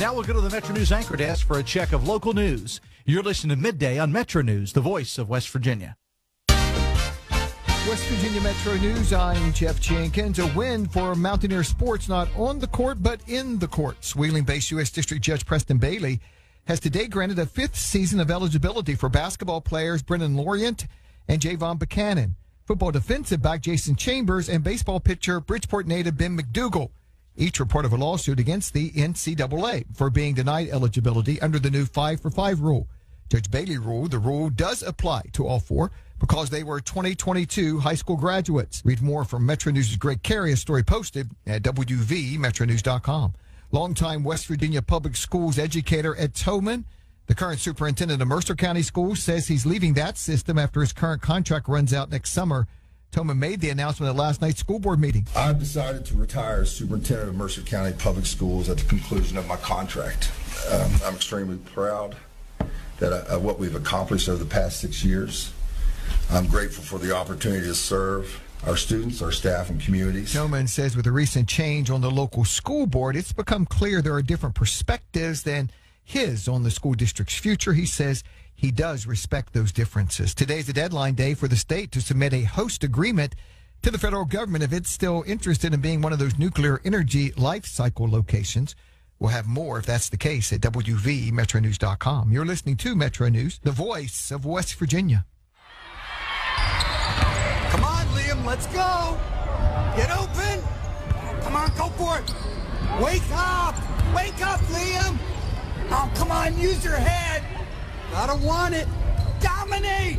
Now we'll go to the Metro News Anchor Desk for a check of local news. You're listening to Midday on Metro News, the voice of West Virginia. West Virginia Metro News, I'm Jeff Jenkins. A win for Mountaineer sports, not on the court, but in the courts. Wheeling-based U.S. District Judge Preston Bailey has today granted a fifth season of eligibility for basketball players Brennan Lorient and Javon Buchanan, football defensive back Jason Chambers, and baseball pitcher Bridgeport native Ben McDougal, each were part of a lawsuit against the NCAA for being denied eligibility under the new 5-for-5 rule. Judge Bailey ruled the rule does apply to all four because they were 2022 high school graduates. Read more from Metro News' Greg Carey, a story posted at WVMetroNews.com. Longtime West Virginia Public Schools educator Ed Toman, the current superintendent of Mercer County Schools, says he's leaving that system after his current contract runs out next summer. Toman made the announcement at last night's school board meeting. I've decided to retire as superintendent of Mercer County Public Schools at the conclusion of my contract. I'm extremely proud of what we've accomplished over the past 6 years. I'm grateful for the opportunity to serve our students, our staff, and communities. Toman says with the recent change on the local school board, it's become clear there are different perspectives than his on the school district's future. He says he does respect those differences. Today's the deadline day for the state to submit a host agreement to the federal government if it's still interested in being one of those nuclear energy life cycle locations. We'll have more if that's the case at WVMetroNews.com. You're listening to Metro News, the voice of West Virginia. Come on, Liam, let's go. Get open. Come on, go for it. Wake up. Wake up, Liam. Oh, come on, use your head. Gotta want it. Dominate.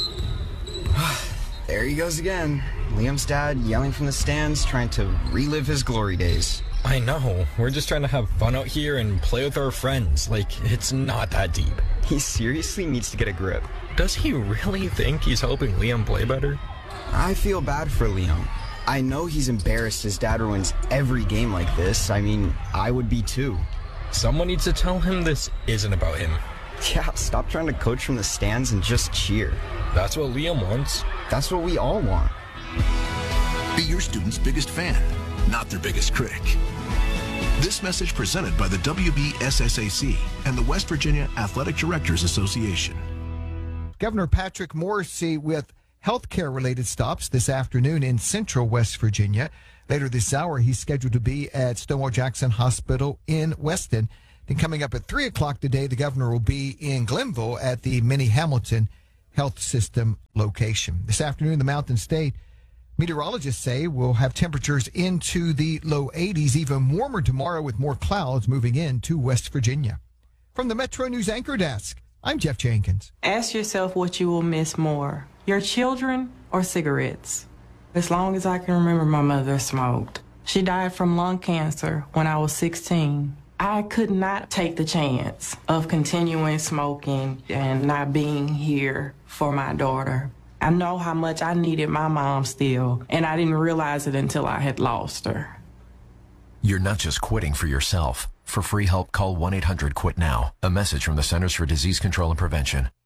There he goes again. Liam's dad yelling from the stands, trying to relive his glory days. I know. We're just trying to have fun out here and play with our friends. Like, it's not that deep. He seriously needs to get a grip. Does he really think he's helping Liam play better? I feel bad for Liam. I know he's embarrassed his dad ruins every game like this. I mean, I would be too. Someone needs to tell him this isn't about him. Yeah, stop trying to coach from the stands and just cheer. That's what Liam wants. That's what we all want. Be your student's biggest fan, not their biggest critic. This message presented by the WBSSAC and the West Virginia Athletic Directors Association. Governor Patrick Morrisey with healthcare-related stops this afternoon in central West Virginia. Later this hour, he's scheduled to be at Stonewall Jackson Hospital in Weston. Then coming up at 3 o'clock today, the governor will be in Glenville at the Minnie Hamilton Health System location. This afternoon, the Mountain State meteorologists say we'll have temperatures into the low 80s, even warmer tomorrow with more clouds moving into West Virginia. From the Metro News Anchor Desk, I'm Jeff Jenkins. Ask yourself what you will miss more, your children or cigarettes. As long as I can remember, my mother smoked. She died from lung cancer when I was 16. I could not take the chance of continuing smoking and not being here for my daughter. I know how much I needed my mom still, and I didn't realize it until I had lost her. You're not just quitting for yourself. For free help, call 1-800-QUIT-NOW. A message from the Centers for Disease Control and Prevention.